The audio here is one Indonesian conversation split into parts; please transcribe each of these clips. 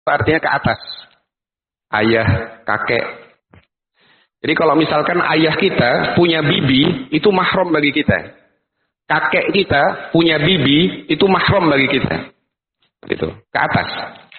artinya ke atas. Ayah, kakek. Jadi kalau misalkan ayah kita punya bibi, itu mahram bagi kita. Kakek kita punya bibi, itu mahram bagi kita. Gitu, ke atas.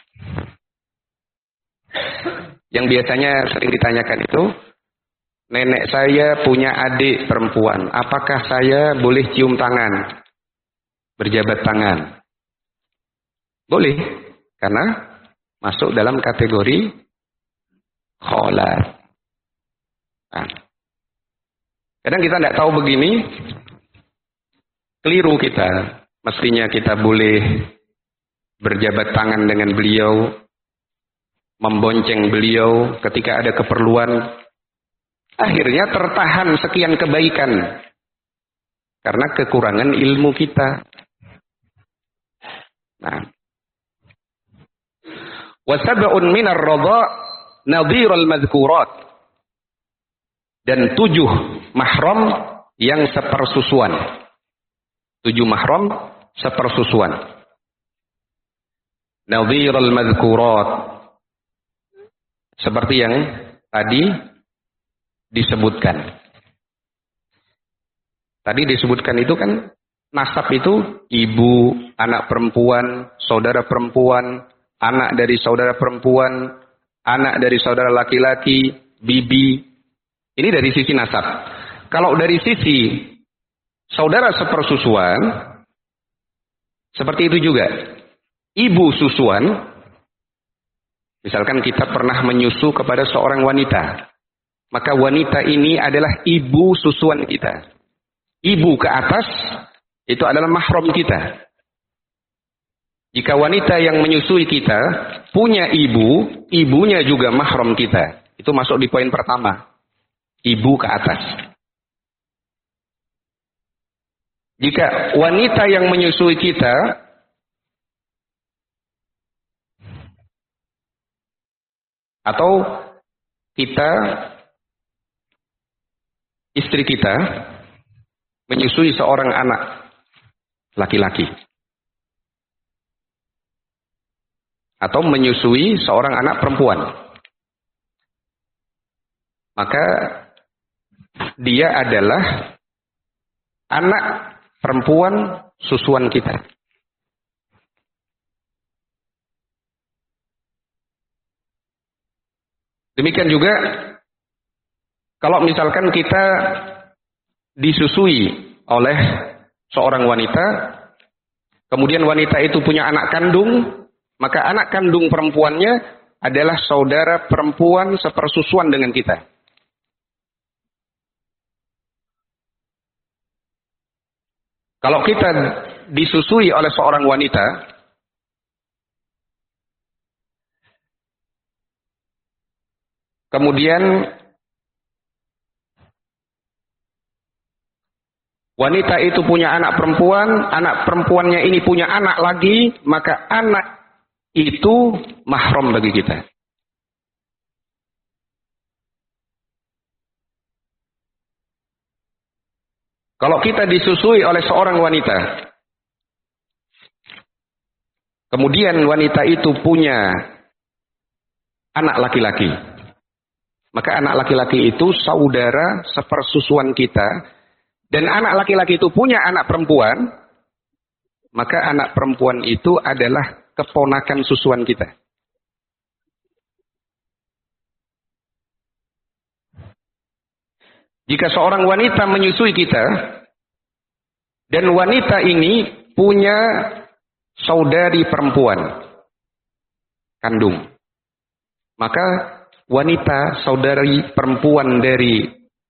Yang biasanya sering ditanyakan itu, nenek saya punya adik perempuan, apakah saya boleh cium tangan, berjabat tangan? Boleh, karena masuk dalam kategori kholat. Nah, kadang kita tidak tahu begini, keliru kita. Mestinya kita boleh berjabat tangan dengan beliau, membonceng beliau ketika ada keperluan. Akhirnya tertahan sekian kebaikan karena kekurangan ilmu kita. Nah, wasab'un minar radha' nadhirul madhkurat. Dan 7 mahram yang sepersusuan. 7 mahram sepersusuan. Nadhirul madhkurat. Seperti yang tadi disebutkan. Tadi disebutkan itu kan nasab itu ibu, anak perempuan, saudara perempuan, anak dari saudara perempuan, anak dari saudara laki-laki, bibi. Ini dari sisi nasab. Kalau dari sisi saudara sepersusuan, seperti itu juga. Ibu susuan, misalkan kita pernah menyusu kepada seorang wanita, maka wanita ini adalah ibu susuan kita. Ibu ke atas, itu adalah mahram kita. Jika wanita yang menyusui kita punya ibu, ibunya juga mahram kita. Itu masuk di poin pertama. Ibu ke atas. Jika wanita yang menyusui kita atau kita, istri kita menyusui seorang anak laki-laki atau menyusui seorang anak perempuan, maka dia adalah anak perempuan susuan kita. Demikian juga kalau misalkan kita disusui oleh seorang wanita, kemudian wanita itu punya anak kandung, maka anak kandung perempuannya adalah saudara perempuan sepersusuan dengan kita. Kalau kita disusui oleh seorang wanita, kemudian wanita itu punya anak perempuannya ini punya anak lagi, maka anak itu mahram bagi kita. Kalau kita disusui oleh seorang wanita, kemudian wanita itu punya anak laki-laki, maka anak laki-laki itu saudara sepersusuan kita, dan anak laki-laki itu punya anak perempuan, maka anak perempuan itu adalah keponakan susuan kita. Jika seorang wanita menyusui kita, dan wanita ini punya saudari perempuan kandung, maka wanita saudari perempuan dari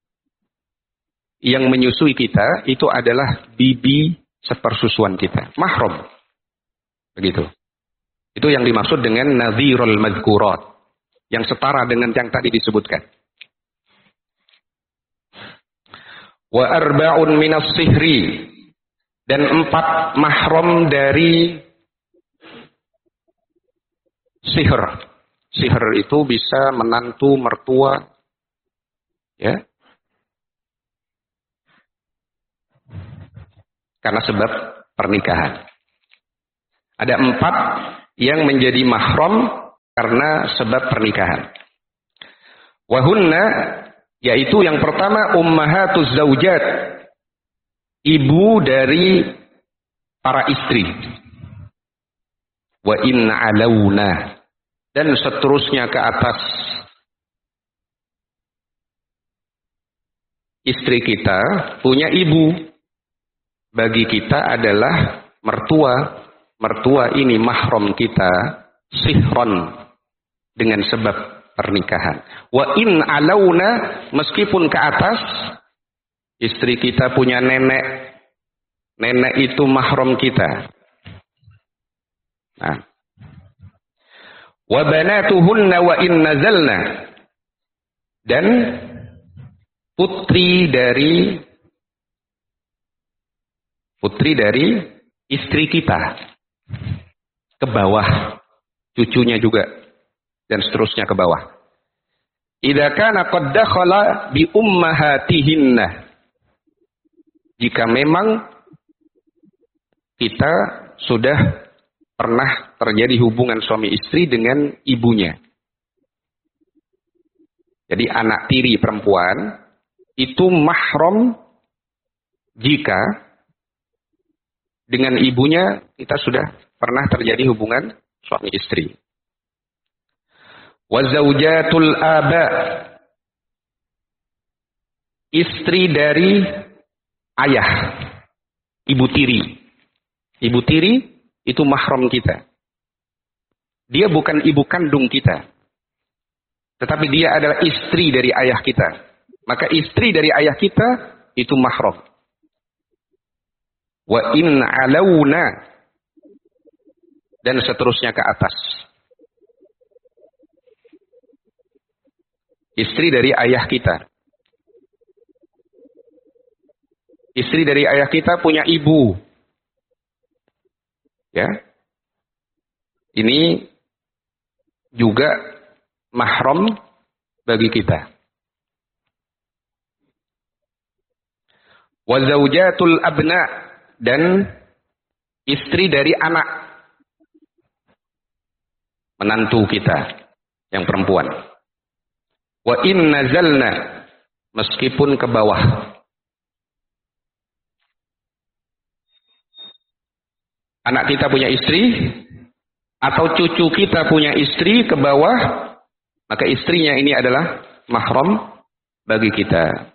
yang menyusui kita itu adalah bibi sepersusuan kita, mahram. Begitu. Itu yang dimaksud dengan nadhirul madhkurat, yang setara dengan yang tadi disebutkan. Wa arba'un minas sihri, dan 4 mahram dari sihir. Sihir itu bisa menantu, mertua, ya, karena sebab pernikahan. Ada 4 yang menjadi mahram karena sebab pernikahan. Wahunna, yaitu yang pertama ummahatuz zaujat, ibu dari para istri. Wa in alauna, dan seterusnya ke atas. Istri kita punya ibu. Bagi kita adalah mertua. Mertua ini mahram kita, sihron, dengan sebab pernikahan. Wa in alauna, meskipun ke atas, istri kita punya nenek. Nenek itu mahram kita. Nah. Wa banatuhunna wa in nazalna, dan putri dari istri kita ke bawah, cucunya juga, dan seterusnya ke bawah. Idza kana qad dakhala bi ummahatihinna, jika memang kita sudah pernah terjadi hubungan suami istri dengan ibunya. Jadi anak tiri perempuan itu mahram jika dengan ibunya kita sudah pernah terjadi hubungan suami istri. Wa zaujatul aba, istri dari ayah, ibu tiri. Ibu tiri itu mahram kita. Dia bukan ibu kandung kita, tetapi dia adalah istri dari ayah kita. Maka istri dari ayah kita itu mahram. Wa in alauna, dan seterusnya ke atas. Istri dari ayah kita. Istri dari ayah kita punya ibu. Ya. Ini juga mahram bagi kita. Wa zaujatul abna, dan istri dari anak, menantu kita yang perempuan. Wa in nazalna, meskipun ke bawah. Anak kita punya istri, atau cucu kita punya istri ke bawah, maka istrinya ini adalah mahram bagi kita.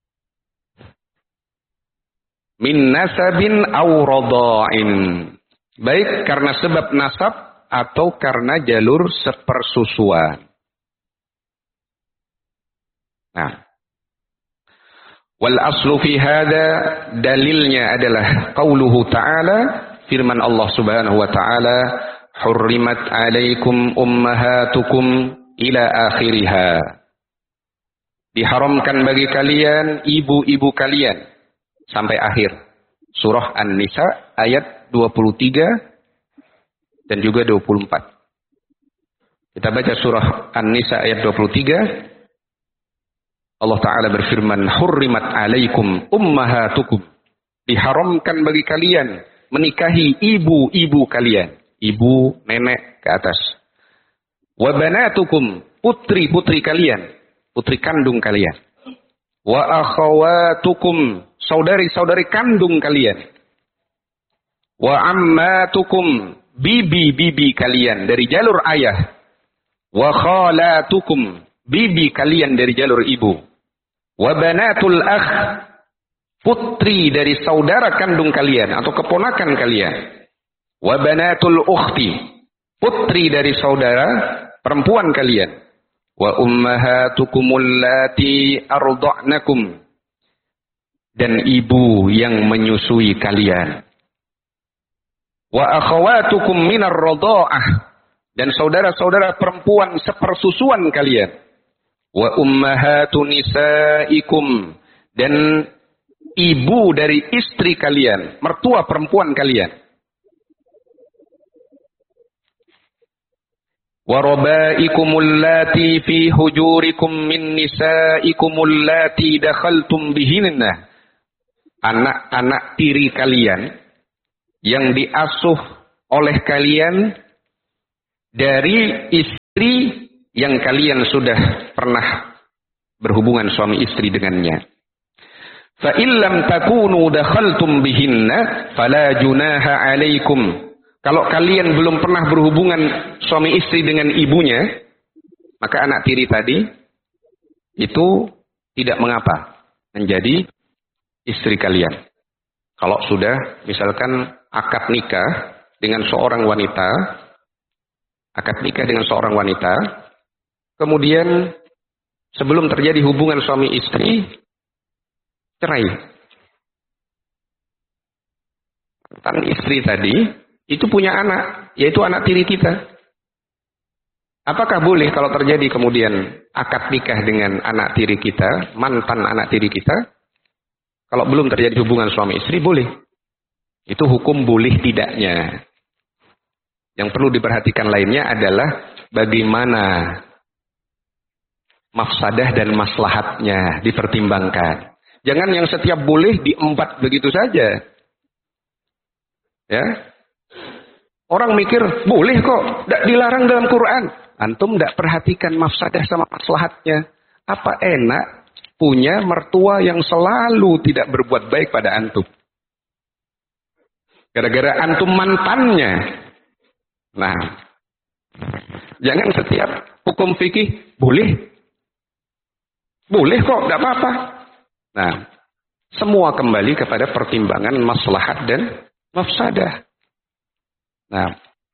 Min nasabin aw radha'in, baik karena sebab nasab atau karena jalur sepersusuan. Nah, wal aslu fi hada, dalilnya adalah qauluhu ta'ala, firman Allah Subhanahu wa taala, hurrimat 'alaikum ummahatukum ila akhiriha. Diharamkan bagi kalian ibu-ibu kalian sampai akhir. Surah An-Nisa ayat 23 dan juga 24. Kita baca surah An-Nisa ayat 23. Allah Ta'ala berfirman, hurrimat 'alaikum ummahatukum. Diharamkan bagi kalian menikahi ibu-ibu kalian. Ibu, nenek ke atas. Wa banatukum, putri-putri kalian. Putri kandung kalian. Wa akhawatukum, saudari-saudari kandung kalian. Wa ammatukum, bibi-bibi kalian dari jalur ayah. Wa khalatukum, bibi kalian dari jalur ibu. Wa banatul akh, putri dari saudara kandung kalian atau keponakan kalian. Wa banatul ukhti, putri dari saudara perempuan kalian. Wa ummahatukumul lati arda'nakum, dan ibu yang menyusui kalian. Wa akhawatukum minar radha'ah, dan saudara-saudara perempuan sepersusuan kalian. Wa ummahatu nisaikum, dan ibu dari istri kalian, mertua perempuan kalian. Wa rabaikumul lati fi hujurikum min nisaikumul lati dakhaltum bihinna, anak-anak tiri kalian yang diasuh oleh kalian dari istri istri yang kalian sudah pernah berhubungan suami istri dengannya. Fa illam takunu dakhaltum bihinna fala junaha 'alaikum. Kalau kalian belum pernah berhubungan suami istri dengan ibunya, maka anak tiri tadi itu tidak mengapa menjadi istri kalian. Kalau sudah misalkan akad nikah dengan seorang wanita, kemudian sebelum terjadi hubungan suami istri, cerai. Mantan istri tadi itu punya anak, yaitu anak tiri kita. Apakah boleh kalau terjadi kemudian akad nikah dengan anak tiri kita, mantan anak tiri kita? Kalau belum terjadi hubungan suami istri, boleh. Itu hukum boleh tidaknya. Yang perlu diperhatikan lainnya adalah bagaimana mafsadah dan maslahatnya dipertimbangkan. Jangan yang setiap boleh diempat begitu saja. Ya. Orang mikir, boleh kok, tidak dilarang dalam Quran. Antum tidak perhatikan mafsadah sama maslahatnya. Apa enak punya mertua yang selalu tidak berbuat baik pada antum? Gara-gara antum mantannya. Nah, jangan setiap hukum fikih, boleh. Boleh kok, tidak apa-apa. Nah, semua kembali kepada pertimbangan maslahat dan mafsadah. Nah,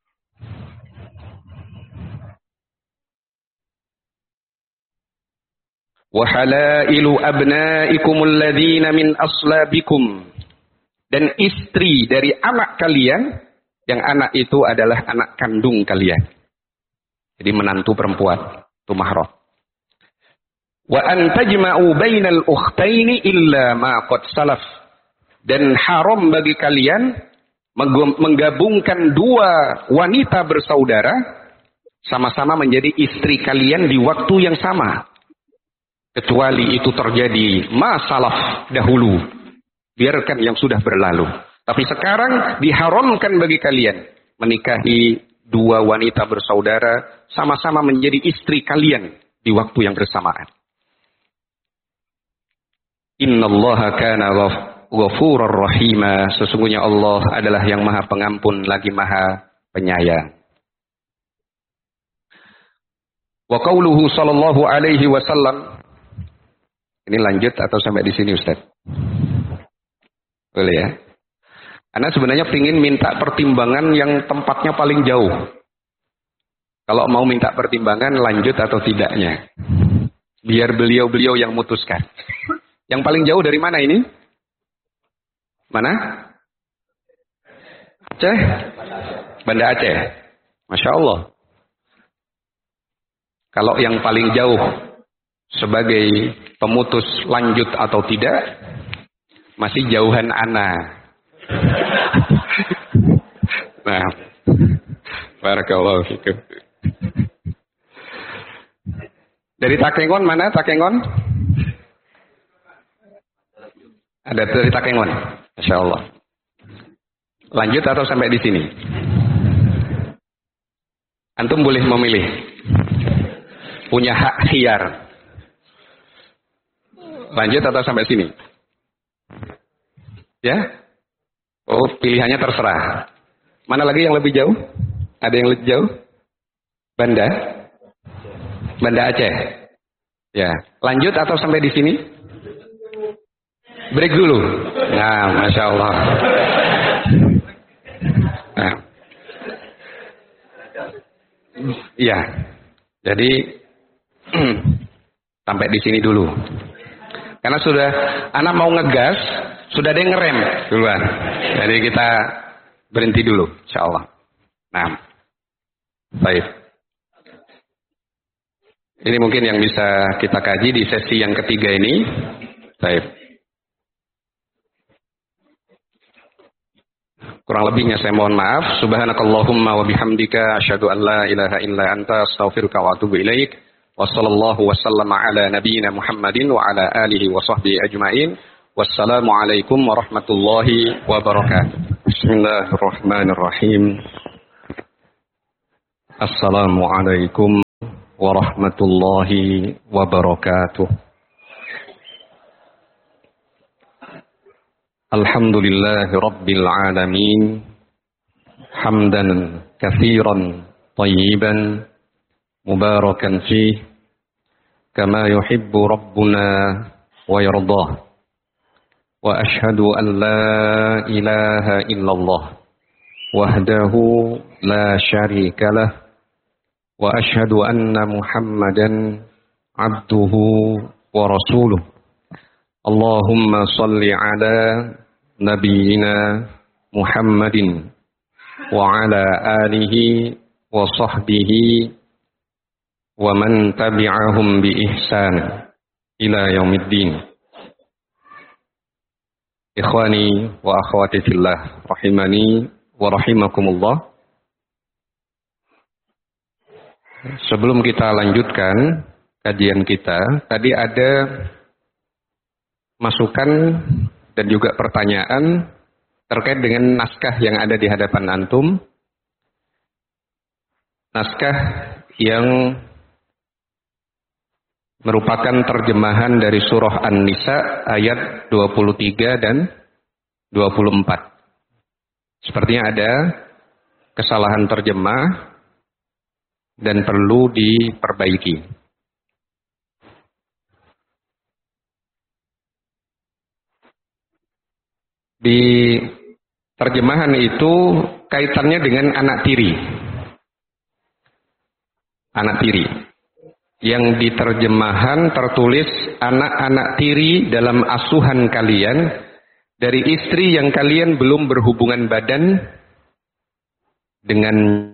وَحَلَائِلُ أَبْنَائِكُمُ الَّذِينَ مِنْ أَصْلَابِكُمْ. Dan istri dari anak kalian, yang anak itu adalah anak kandung kalian. Jadi menantu perempuan, itu mahram. Wa an tajma'u bainal ukhtaini illa ma qad salaf. Dan haram bagi kalian menggabungkan dua wanita bersaudara sama-sama menjadi istri kalian di waktu yang sama. Kecuali itu terjadi ma salaf dahulu. Biarkan yang sudah berlalu. Tapi sekarang diharamkan bagi kalian menikahi dua wanita bersaudara sama-sama menjadi istri kalian di waktu yang bersamaan. Innallaha kana ghafurur rahima. Sesungguhnya Allah adalah yang Maha Pengampun lagi Maha Penyayang. Wa qauluhu sallallahu alaihi wasallam. Ini lanjut atau sampai di sini Ustaz? Boleh ya? Anda sebenarnya ingin minta pertimbangan yang tempatnya paling jauh. Kalau mau minta pertimbangan lanjut atau tidaknya. Biar beliau-beliau yang memutuskan. Yang paling jauh dari mana ini? Mana? Aceh? Banda Aceh. Masya Allah. Kalau yang paling jauh sebagai pemutus lanjut atau tidak, masih jauhan ana. Nah, barakallahu fikum. Dari Takengon mana Takengon? Ada dari Takengon. Masya Allah. Lanjut atau sampai di sini? Antum boleh memilih. Punya hak khiyar. Lanjut atau sampai sini? Ya? Oh, pilihannya terserah. Mana lagi yang lebih jauh? Ada yang lebih jauh? Banda? Banda Aceh. Ya. Lanjut atau sampai di sini? Break dulu. Nah, Masya Allah. Nah. Iya. Jadi sampai di sini dulu. Karena sudah anak mau ngegas, sudah ada yang ngerem duluan. Jadi kita berhenti dulu, insyaallah. Nah, baik. Ini mungkin yang bisa kita kaji di sesi yang ketiga ini. Baik. Kurang lebihnya saya mohon maaf. Subhanakallahumma wa bihamdika asyhadu an la ilaha illa anta astaghfiruka wa atubu ilaik. Wassallallahu wasallama ala nabiyyina Muhammadin wa ala alihi wa sahbihi ajma'in. Wassalamualaikum warahmatullahi wabarakatuh. Bismillahirrahmanirrahim. Assalamualaikum warahmatullahi wabarakatuh. Alhamdulillahi rabbil alamin. Hamdan katsiran tayyiban mubarakan fih kama yuhibbu rabbuna wa yardah. Wa ashhadu an la ilaha illallah wahdahu la syarika lah. Wa ashhadu anna Muhammadan abduhu wa rasuluh. Allahumma salli ala nabiyyina Muhammadin wa ala alihi wa sahbihi wa man tabi'ahum bi ihsan ila yaumiddin. Ikhwani wa akhwati fillah rahimani wa rahimakumullah. Sebelum kita lanjutkan kajian kita, tadi ada masukan dan juga pertanyaan terkait dengan naskah yang ada di hadapan antum. Naskah yang merupakan terjemahan dari surah An-Nisa ayat 23 dan 24. Sepertinya ada kesalahan terjemah dan perlu diperbaiki. Di terjemahan itu kaitannya dengan anak tiri. Anak tiri. Yang di terjemahan tertulis anak-anak tiri dalam asuhan kalian dari istri yang kalian belum berhubungan badan dengan